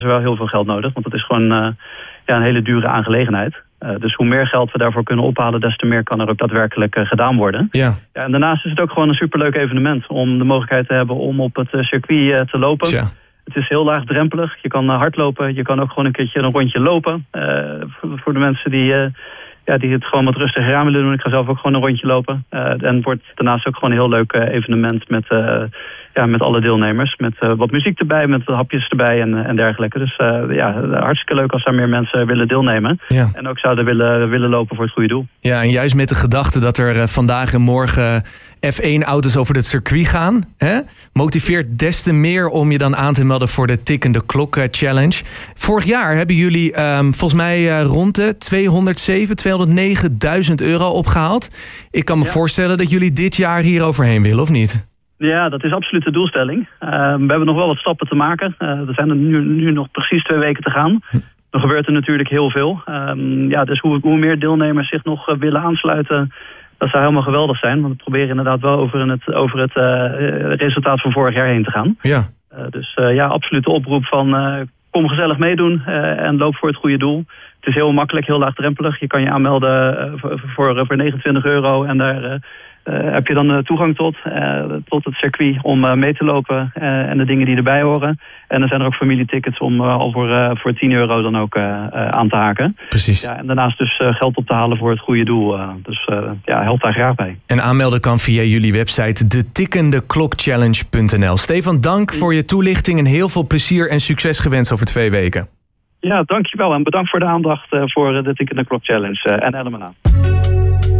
is wel heel veel geld nodig, want het is gewoon een hele dure aangelegenheid. Dus hoe meer geld we daarvoor kunnen ophalen, des te meer kan er ook daadwerkelijk gedaan worden. Ja. Ja, en daarnaast is het ook gewoon een superleuk evenement om de mogelijkheid te hebben om op het circuit te lopen. Tja. Het is heel laagdrempelig. Je kan hardlopen, je kan ook gewoon een keertje een rondje lopen. Voor de mensen die het gewoon wat rustiger aan willen doen. Ik ga zelf ook gewoon een rondje lopen. En het wordt daarnaast ook gewoon een heel leuk evenement met alle deelnemers. Met wat muziek erbij, met hapjes erbij en dergelijke. Dus hartstikke leuk als daar meer mensen willen deelnemen. Ja. En ook zouden willen lopen voor het goede doel. Ja, en juist met de gedachte dat er vandaag en morgen F1-auto's over het circuit gaan, hè, motiveert des te meer om je dan aan te melden voor de Tikkende Klok Challenge. Vorig jaar hebben jullie volgens mij rond de 209.000 euro opgehaald. Ik kan me voorstellen dat jullie dit jaar hier overheen willen, of niet? Ja, dat is absoluut de doelstelling. We hebben nog wel wat stappen te maken. Er zijn er nu nog precies 2 weken te gaan. Er gebeurt er natuurlijk heel veel. Dus hoe meer deelnemers zich nog willen aansluiten, dat zou helemaal geweldig zijn. Want we proberen inderdaad wel over het resultaat van vorig jaar heen te gaan. Ja. Dus absoluut de oproep van kom gezellig meedoen en loop voor het goede doel. Het is heel makkelijk, heel laagdrempelig. Je kan je aanmelden voor 29 euro en daar heb je dan toegang tot het circuit om mee te lopen en de dingen die erbij horen. En er zijn er ook familietickets om al voor 10 euro dan ook aan te haken. Precies. Ja, en daarnaast dus geld op te halen voor het goede doel. Dus help daar graag bij. En aanmelden kan via jullie website detikkendeklokchallenge.nl. Stefan, dank voor je toelichting en heel veel plezier en succes gewenst over 2 weken. Ja, dankjewel en bedankt voor de aandacht voor de Tikkende Klok Challenge en LMNA.